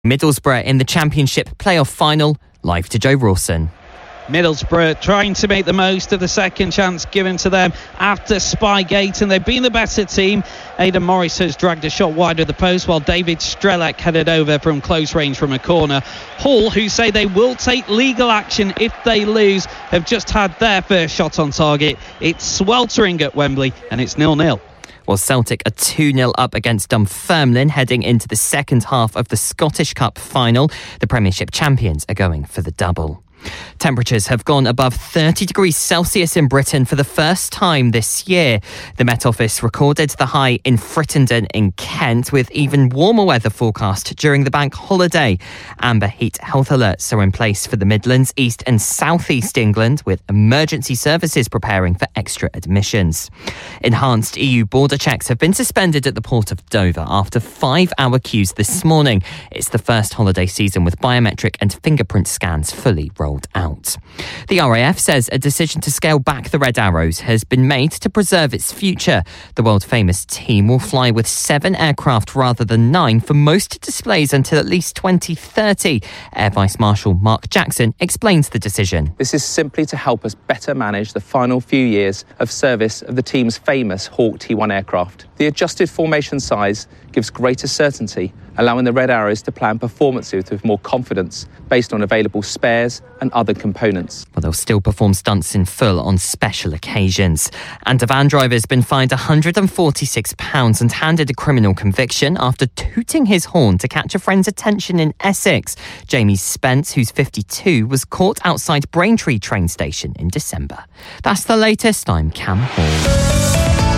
Middlesbrough in the Championship playoff final, live to Joe Rawson. Middlesbrough trying to make the most of the second chance given to them after Spygate, and they've been the better team. Aidan Morris has dragged a shot wide of the post, while David Strelak headed over from close range from a corner. Hull, who say they will take legal action if they lose, have just had their first shot on target. It's sweltering at Wembley, and it's 0-0. Well, Celtic are 2-0 up against Dunfermline heading into the second half of the Scottish Cup final. The Premiership champions are going for the double. Temperatures have gone above 30 degrees Celsius in Britain for the first time this year. The Met Office recorded the high in Frittenden in Kent, with even warmer weather forecast during the bank holiday. Amber heat health alerts are in place for the Midlands, East and South East England, with emergency services preparing for extra admissions. Enhanced EU border checks have been suspended at the port of Dover after 5-hour queues this morning. It's the first holiday season with biometric and fingerprint scans fully rolled out. The RAF says a decision to scale back the Red Arrows has been made to preserve its future. The world-famous team will fly with 7 aircraft rather than 9 for most displays until at least 2030. Air Vice Marshal Mark Jackson explains the decision. This is simply to help us better manage the final few years of service of the team's famous Hawk T1 aircraft. The adjusted formation size gives greater certainty, allowing the Red Arrows to plan performances with more confidence based on available spares and other components. Well, they'll still perform stunts in full on special occasions. And a van driver has been fined £146 and handed a criminal conviction after tooting his horn to catch a friend's attention in Essex. Jamie Spence, who's 52, was caught outside Braintree train station in December. That's the latest. I'm Cam Hall.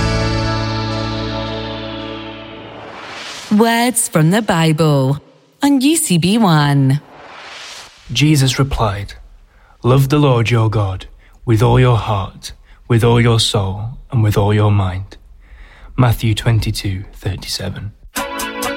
Words from the Bible on UCB1. Jesus replied, "Love the Lord your God with all your heart, with all your soul, and with all your mind." Matthew 22:37.